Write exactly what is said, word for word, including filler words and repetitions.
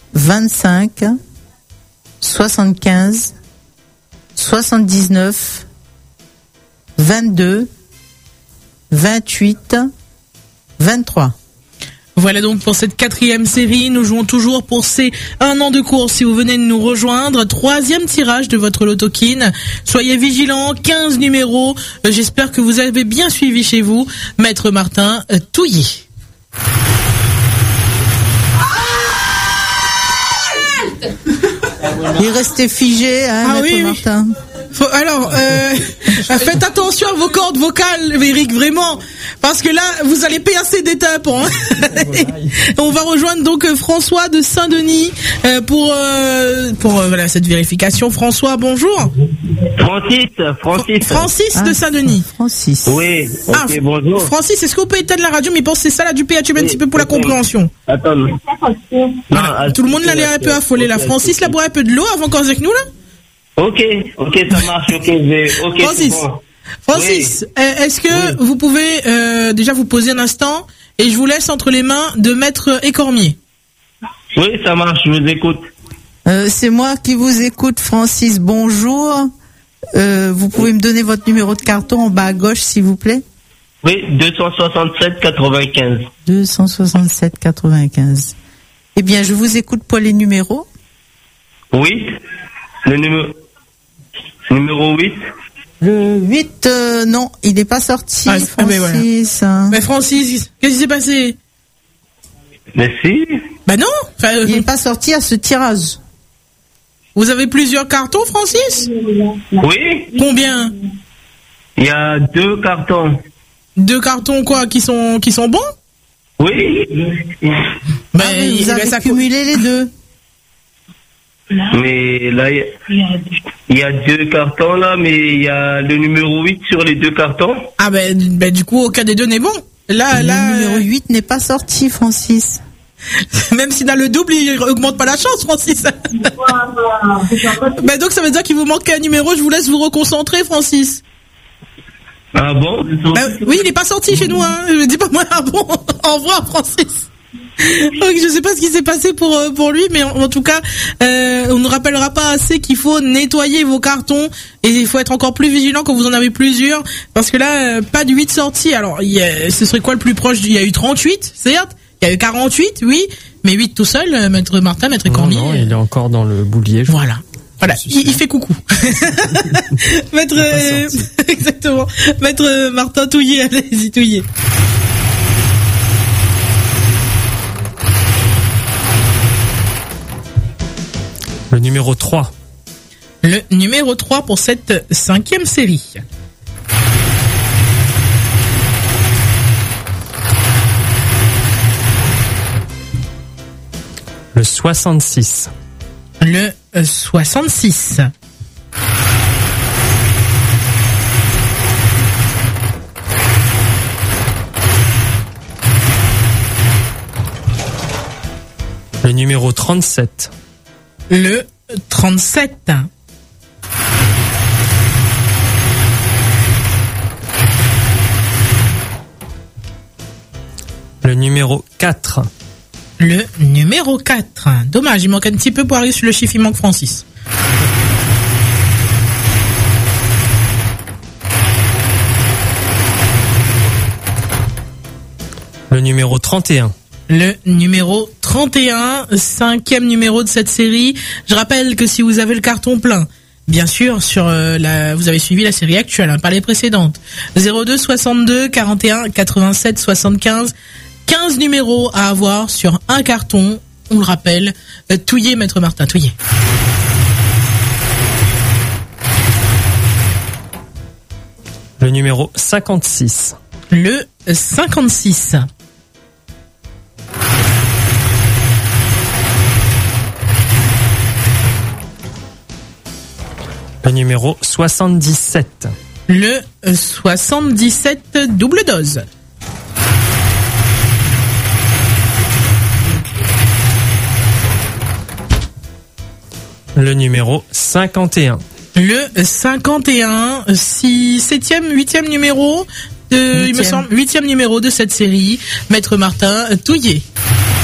vingt-cinq, soixante-quinze, soixante-dix-neuf, vingt-deux, vingt-huit, vingt-trois. Voilà donc pour cette quatrième série, nous jouons toujours pour ces un an de cours. Si vous venez de nous rejoindre, troisième tirage de votre loto-kin. Soyez vigilants, quinze numéros. Euh, j'espère que vous avez bien suivi chez vous. Maître Martin, euh, Touilly. Il est resté figé, hein, Ah Maître oui, Martin. oui. Faut, alors, euh, faites attention à vos cordes vocales, Eric, vraiment, parce que là, vous allez payer assez d'étapes. Hein. On va rejoindre donc François de Saint-Denis euh, pour euh, pour euh, voilà cette vérification. François, bonjour. Francis, Francis. Francis Ah, de Saint-Denis. Francis. Oui, ok, Ah, bonjour. Francis, est-ce que vous pouvez éteindre la radio, mais pensez ça là du P H M un Oui, petit peu pour la ok. compréhension. Attends. Voilà. Non, Tout le monde là, l'air un peu affolé là. ok, Francis, ok. là, boire un peu de l'eau avant qu'on avec nous là. Ok, ok, ça marche, ok, je vais, ok, Francis, c'est bon. Francis, Oui. euh, est-ce que Oui. vous pouvez euh, déjà vous poser un instant et je vous laisse entre les mains de Maître Écormier. Oui, ça marche, je vous écoute. Euh, c'est moi qui vous écoute, Francis. Bonjour. Euh, vous pouvez me donner votre numéro de carton en bas à gauche, s'il vous plaît. Oui, deux cent soixante-sept quatre-vingt-quinze. deux cent soixante-sept quatre-vingt-quinze. Eh bien, je vous écoute pour les numéros. Oui, le numéro, numéro huit. Le huit, euh, non, il n'est pas sorti, Ah, ah, mais voilà. Francis. hein. Mais Francis, qu'est-ce qui s'est passé? Mais si, Bah non. Enfin, euh, Il n'est pas sorti à ce tirage. vous avez plusieurs cartons, Francis? oui, Combien? il y a deux cartons. Deux cartons quoi qui sont qui sont bons? Oui, Ben, Ah oui, vous ben, avez ça- cumulé les deux. mais là, il y a- il y a deux cartons là, mais il y a le numéro huit sur les deux cartons. Ah ben, ben du coup aucun des deux n'est bon. Là, Le là, numéro euh, huit n'est pas sorti, Francis. même si dans le double, il augmente pas la chance, Francis. Ben donc ça veut dire qu'il vous manque un numéro. Je vous laisse vous reconcentrer, Francis. Ah bon? Ben, oui, il est pas sorti chez nous. Hein. Je dis pas moi. Ah bon. Au revoir, Francis. Donc, je sais pas ce qui s'est passé pour euh, pour lui, mais en, en tout cas, euh, on ne rappellera pas assez qu'il faut nettoyer vos cartons et il faut être encore plus vigilant quand vous en avez plusieurs, parce que là, euh, pas de huit sorties. Alors, il y a, ce serait quoi le plus proche? Il y a eu trente-huit, certes. Il y a eu quarante-huit, oui, mais huit tout seul, euh, Maître Martin, Maître Non, Cormier. non, il est encore dans le boulier. je Voilà. Voilà, il, il fait coucou. Maître, euh, exactement. Maître Martin Touilly, allez-y, Touilly. Le numéro trois. Le numéro trois pour cette cinquième série. Le soixante-six. Le euh, soixante-six. Le numéro trente-sept. Le trente-sept. Le numéro quatre. Le numéro quatre. Dommage, il manque un petit peu pour arriver sur le chiffre, il manque Francis. Le numéro trente et un. Le numéro trente et un, cinquième numéro de cette série. Je rappelle que si vous avez le carton plein, bien sûr, sur euh, la, vous avez suivi la série actuelle, hein, pas les précédentes. zéro deux soixante-deux quarante et un quatre-vingt-sept soixante-quinze. quinze numéros à avoir sur un carton. On le rappelle. Euh, Touillé, Maître Martin, Touillé. Le numéro cinquante-six. Le cinquante-six. Le numéro soixante-dix-sept. Le soixante-dix-sept, double dose. Le numéro cinquante et un. Le cinquante et un, six, septième, huitième numéro de, il me Huitième. semble, huitième numéro de cette série. Maître Martin Touillet.